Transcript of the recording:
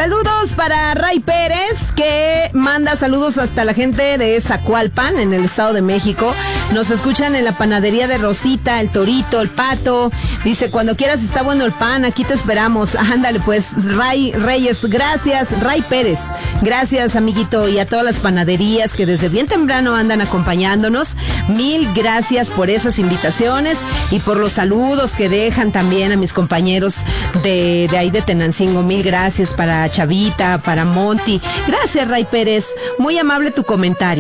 Saludos para Ray Pérez, que manda saludos hasta la gente de Zacualpan, en el Estado de México. Nos escuchan en la panadería de Rosita, el Torito, el Pato. Dice, cuando quieras está bueno el pan, aquí te esperamos. Ándale pues, Ray Reyes, gracias. Ray Pérez, gracias amiguito, y a todas las panaderías que desde bien temprano andan acompañándonos. Mil gracias por esas invitaciones y por los saludos que dejan también a mis compañeros de ahí de Tenancingo. Mil gracias para Chavita, para Monty. Gracias, Ray Pérez. Muy amable tu comentario.